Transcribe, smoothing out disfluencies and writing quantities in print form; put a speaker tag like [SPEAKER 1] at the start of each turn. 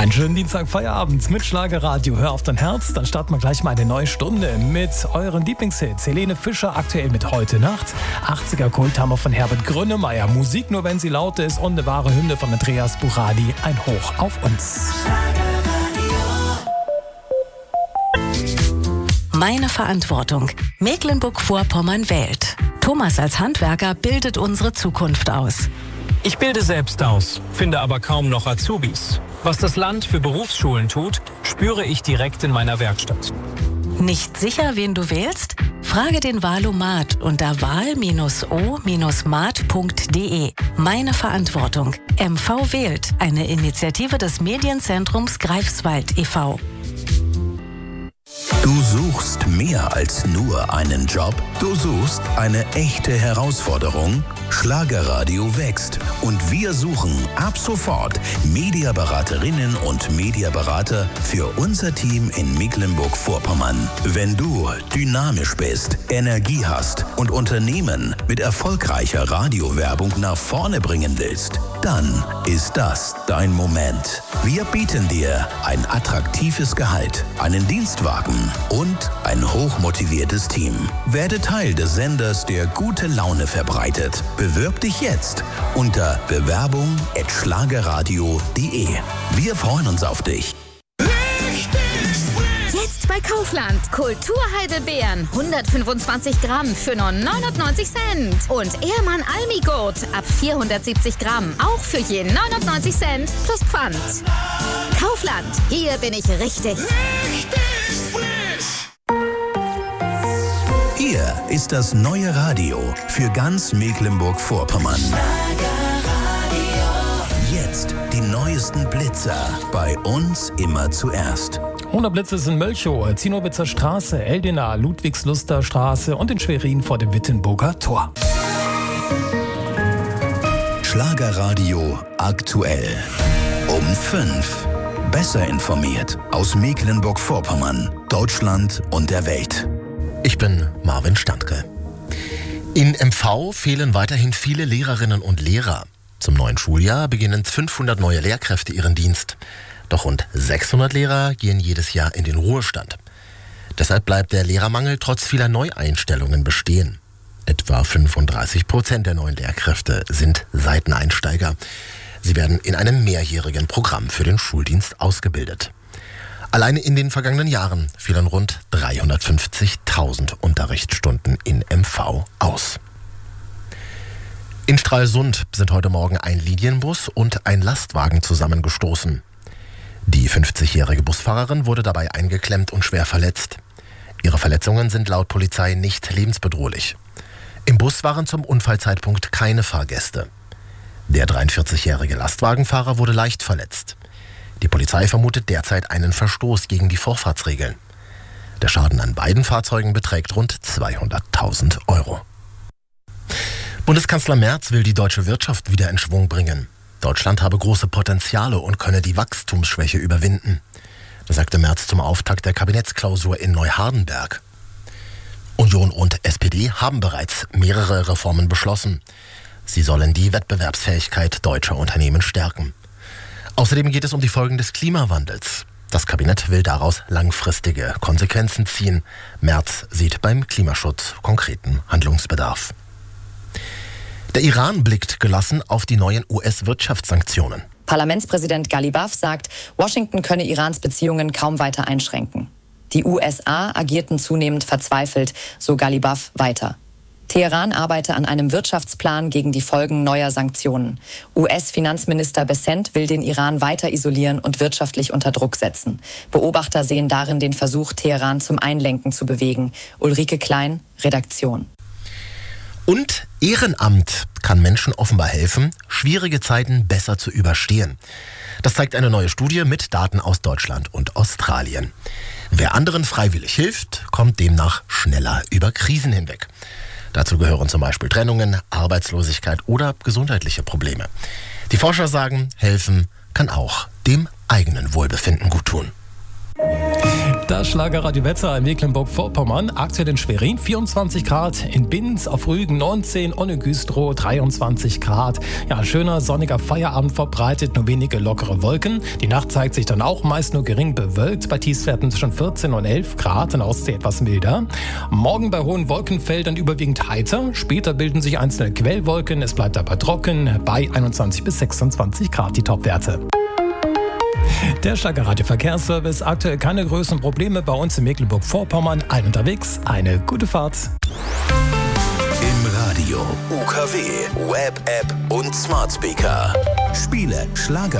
[SPEAKER 1] Einen schönen Dienstag-Feierabend mit Schlagerradio. Hör auf dein Herz, dann starten wir gleich mal eine neue Stunde mit euren Lieblingshits. Helene Fischer aktuell mit Heute Nacht, 80er Kulthammer von Herbert Grönemeyer, Musik nur wenn sie laut ist und eine wahre Hymne von Andreas Buradi, ein Hoch auf uns.
[SPEAKER 2] Meine Verantwortung. Mecklenburg-Vorpommern wählt. Thomas als Handwerker bildet unsere Zukunft aus.
[SPEAKER 3] Ich bilde selbst aus, finde aber kaum noch Azubis. Was das Land für Berufsschulen tut, spüre ich direkt in meiner Werkstatt.
[SPEAKER 2] Nicht sicher, wen du wählst? Frage den Wahlomat unter wahl-o-mat.de. Meine Verantwortung. MV wählt, eine Initiative des Medienzentrums Greifswald e.V.
[SPEAKER 4] Du suchst mehr als nur einen Job. Du suchst eine echte Herausforderung. Schlagerradio wächst und wir suchen ab sofort Mediaberaterinnen und Mediaberater für unser Team in Mecklenburg-Vorpommern. Wenn du dynamisch bist, Energie hast und Unternehmen mit erfolgreicher Radiowerbung nach vorne bringen willst, dann ist das dein Moment. Wir bieten dir ein attraktives Gehalt, einen Dienstwagen und ein hochmotiviertes Team. Werde Teil des Senders, der gute Laune verbreitet. Bewirb dich jetzt unter bewerbung@schlagerradio.de. Wir freuen uns auf dich.
[SPEAKER 5] Jetzt bei Kaufland. Kulturheidelbeeren. 125 Gramm für nur 99 Cent. Und Ehrmann Almigurt ab 470 Gramm. Auch für je 99 Cent plus Pfand. Kaufland. Hier bin ich richtig.
[SPEAKER 4] Hier ist das neue Radio für ganz Mecklenburg-Vorpommern. Jetzt die neuesten Blitzer. Bei uns immer zuerst.
[SPEAKER 1] 100 Blitze sind Mölchow, Zinowitzer Straße, Eldena, Ludwigsluster Straße und in Schwerin vor dem Wittenburger Tor.
[SPEAKER 4] Schlagerradio aktuell. Um 5. Besser informiert aus Mecklenburg-Vorpommern, Deutschland und der Welt.
[SPEAKER 6] Ich bin Marvin Standke. In MV fehlen weiterhin viele Lehrerinnen und Lehrer. Zum neuen Schuljahr beginnen 500 neue Lehrkräfte ihren Dienst. Doch rund 600 Lehrer gehen jedes Jahr in den Ruhestand. Deshalb bleibt der Lehrermangel trotz vieler Neueinstellungen bestehen. Etwa 35% der neuen Lehrkräfte sind Seiteneinsteiger. Sie werden in einem mehrjährigen Programm für den Schuldienst ausgebildet. Alleine in den vergangenen Jahren fielen rund 350.000 Unterrichtsstunden in MV aus. In Stralsund sind heute Morgen ein Linienbus und ein Lastwagen zusammengestoßen. Die 50-jährige Busfahrerin wurde dabei eingeklemmt und schwer verletzt. Ihre Verletzungen sind laut Polizei nicht lebensbedrohlich. Im Bus waren zum Unfallzeitpunkt keine Fahrgäste. Der 43-jährige Lastwagenfahrer wurde leicht verletzt. Die Polizei vermutet derzeit einen Verstoß gegen die Vorfahrtsregeln. Der Schaden an beiden Fahrzeugen beträgt rund 200.000 Euro. Bundeskanzler Merz will die deutsche Wirtschaft wieder in Schwung bringen. Deutschland habe große Potenziale und könne die Wachstumsschwäche überwinden. Das sagte Merz zum Auftakt der Kabinettsklausur in Neuhardenberg. Union und SPD haben bereits mehrere Reformen beschlossen. Sie sollen die Wettbewerbsfähigkeit deutscher Unternehmen stärken. Außerdem geht es um die Folgen des Klimawandels. Das Kabinett will daraus langfristige Konsequenzen ziehen. Merz sieht beim Klimaschutz konkreten Handlungsbedarf. Der Iran blickt gelassen auf die neuen US-Wirtschaftssanktionen.
[SPEAKER 7] Parlamentspräsident Ghalibaf sagt, Washington könne Irans Beziehungen kaum weiter einschränken. Die USA agierten zunehmend verzweifelt, so Ghalibaf weiter. Teheran arbeite an einem Wirtschaftsplan gegen die Folgen neuer Sanktionen. US-Finanzminister Bessent will den Iran weiter isolieren und wirtschaftlich unter Druck setzen. Beobachter sehen darin den Versuch, Teheran zum Einlenken zu bewegen. Ulrike Klein, Redaktion.
[SPEAKER 6] Und Ehrenamt kann Menschen offenbar helfen, schwierige Zeiten besser zu überstehen. Das zeigt eine neue Studie mit Daten aus Deutschland und Australien. Wer anderen freiwillig hilft, kommt demnach schneller über Krisen hinweg. Dazu gehören zum Beispiel Trennungen, Arbeitslosigkeit oder gesundheitliche Probleme. Die Forscher sagen, helfen kann auch dem eigenen Wohlbefinden gut tun.
[SPEAKER 1] Das Schlagerradio-Wetter in Mecklenburg-Vorpommern. Aktuell in Schwerin 24 Grad, in Binz auf Rügen 19 und in Güstrow 23 Grad. Ja, schöner sonniger Feierabend verbreitet, nur wenige lockere Wolken. Die Nacht zeigt sich dann auch meist nur gering bewölkt, bei Tiefstwerten zwischen 14 und 11 Grad, in der Ostsee etwas milder. Morgen bei hohen Wolkenfeldern überwiegend heiter, später bilden sich einzelne Quellwolken, es bleibt aber trocken, bei 21 bis 26 Grad die Topwerte. Der Schlagerradio-Verkehrsservice, aktuell keine größeren Probleme bei uns in Mecklenburg-Vorpommern. Allen unterwegs, eine gute Fahrt.
[SPEAKER 4] Im Radio, UKW, Web-App und Smart Speaker. Spiele Schlager